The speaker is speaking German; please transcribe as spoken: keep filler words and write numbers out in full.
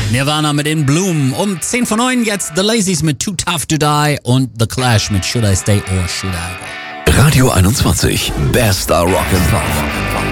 Nirvana mit In Bloom. Um zehn vor neun jetzt The Lazies mit Too Tough to Die und The Clash mit Should I Stay or Should I Go. Radio einundzwanzig, bester Rock'n'Pop.